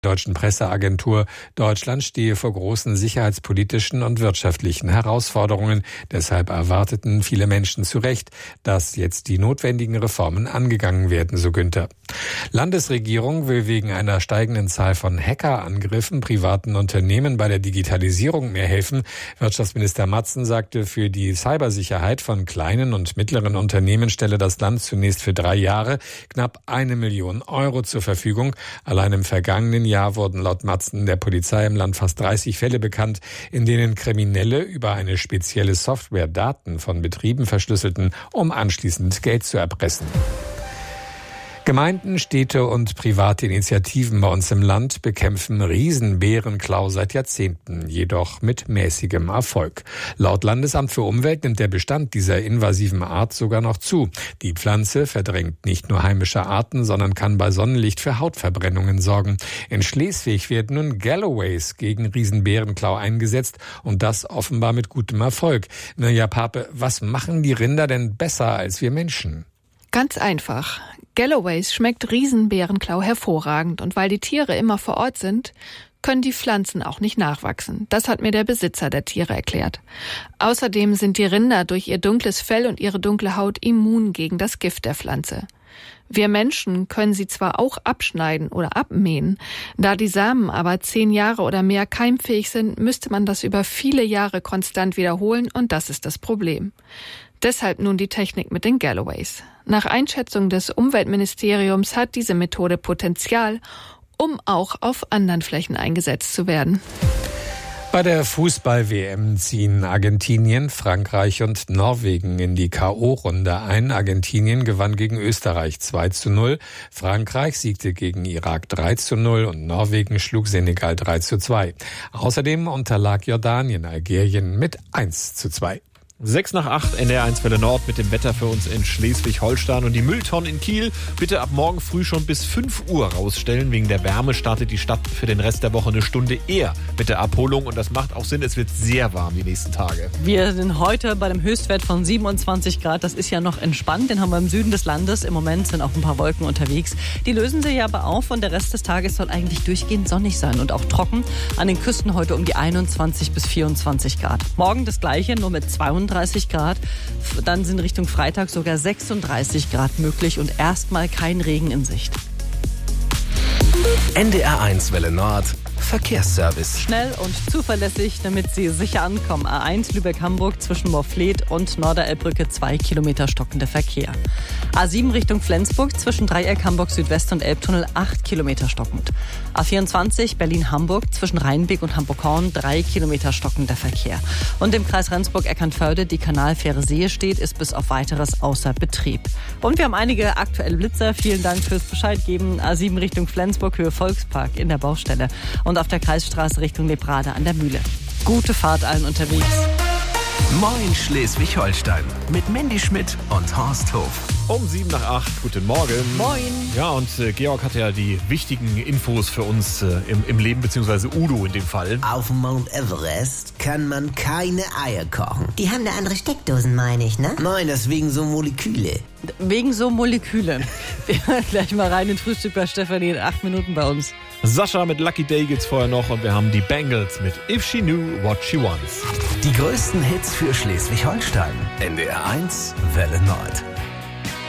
Deutschen Presseagentur, Deutschland stehe vor großen sicherheitspolitischen und wirtschaftlichen Herausforderungen. Deshalb erwarteten viele Menschen zu Recht, dass jetzt die notwendigen Reformen angegangen werden, so Günther. Landesregierung will wegen einer steigenden Zahl von Hackerangriffen privaten Unternehmen bei der Digitalisierung mehr helfen. Wirtschaftsminister Matzen sagte, für die Cybersicherheit von kleinen und mittleren Unternehmen stelle das Land zunächst für 3 Jahre knapp 1 Million Euro zur Verfügung. Allein im vergangenen Jahr wurden laut Matzen der Polizei im Land fast 30 Fälle bekannt, in denen Kriminelle über eine spezielle Software Daten von Betrieben verschlüsselten, um anschließend Geld zu erpressen. Gemeinden, Städte und private Initiativen bei uns im Land bekämpfen Riesenbärenklau seit Jahrzehnten, jedoch mit mäßigem Erfolg. Laut Landesamt für Umwelt nimmt der Bestand dieser invasiven Art sogar noch zu. Die Pflanze verdrängt nicht nur heimische Arten, sondern kann bei Sonnenlicht für Hautverbrennungen sorgen. In Schleswig werden nun Galloways gegen Riesenbärenklau eingesetzt und das offenbar mit gutem Erfolg. Naja, Pape, was machen die Rinder denn besser als wir Menschen? Ganz einfach. Galloways schmeckt Riesenbärenklau hervorragend und weil die Tiere immer vor Ort sind, können die Pflanzen auch nicht nachwachsen. Das hat mir der Besitzer der Tiere erklärt. Außerdem sind die Rinder durch ihr dunkles Fell und ihre dunkle Haut immun gegen das Gift der Pflanze. Wir Menschen können sie zwar auch abschneiden oder abmähen, da die Samen aber 10 Jahre oder mehr keimfähig sind, müsste man das über viele Jahre konstant wiederholen und das ist das Problem. Deshalb nun die Technik mit den Galloways. Nach Einschätzung des Umweltministeriums hat diese Methode Potenzial, um auch auf anderen Flächen eingesetzt zu werden. Bei der Fußball-WM ziehen Argentinien, Frankreich und Norwegen in die K.O.-Runde ein. Argentinien gewann gegen Österreich 2:0, Frankreich siegte gegen Irak 3:0 und Norwegen schlug Senegal 3:2. Außerdem unterlag Jordanien Algerien mit 1:2. 6:08, NDR1 Welle Nord mit dem Wetter für uns in Schleswig-Holstein und die Mülltonnen in Kiel bitte ab morgen früh schon bis 5 Uhr rausstellen. Wegen der Wärme startet die Stadt für den Rest der Woche eine Stunde eher mit der Abholung und das macht auch Sinn, es wird sehr warm die nächsten Tage. Wir sind heute bei einem Höchstwert von 27 Grad, das ist ja noch entspannt, den haben wir im Süden des Landes. Im Moment sind auch ein paar Wolken unterwegs. Die lösen sich aber auf und der Rest des Tages soll eigentlich durchgehend sonnig sein und auch trocken. An den Küsten heute um die 21 bis 24 Grad. Morgen das Gleiche, nur mit 32 Grad. Dann sind Richtung Freitag sogar 36 Grad möglich und erstmal kein Regen in Sicht. NDR1 Welle Nord. Verkehrsservice. Schnell und zuverlässig, damit Sie sicher ankommen. A1 Lübeck-Hamburg zwischen Morfleet und Norderelbbrücke 2 Kilometer stockender Verkehr. A7 Richtung Flensburg zwischen Dreieck Hamburg Südwest und Elbtunnel 8 Kilometer stockend. A24 Berlin-Hamburg zwischen Rheinbeek und Hamburg-Horn 3 Kilometer stockender Verkehr. Und im Kreis Rendsburg-Eckernförde die Kanalfähre Seestedt ist bis auf weiteres außer Betrieb. Und wir haben einige aktuelle Blitzer. Vielen Dank fürs Bescheid geben. A7 Richtung Flensburg Höhe Volkspark in der Baustelle. Und auf der Kreisstraße Richtung Lebrade an der Mühle. Gute Fahrt allen unterwegs. Moin Schleswig-Holstein mit Mandy Schmidt und Horst Hof. Um 7:08, guten Morgen. Moin. Ja, und Georg hat ja die wichtigen Infos für uns im Leben, beziehungsweise Udo in dem Fall. Auf dem Mount Everest kann man keine Eier kochen. Die haben da andere Steckdosen, meine ich, ne? Nein, das wegen so Moleküle. Wegen so Moleküle. Wir hören gleich mal rein in Frühstück bei Stefanie in 8 Minuten bei uns. Sascha mit Lucky Day geht's vorher noch und wir haben die Bangles mit If She Knew What She Wants. Die größten Hits für Schleswig-Holstein. NDR1 Welle Nord.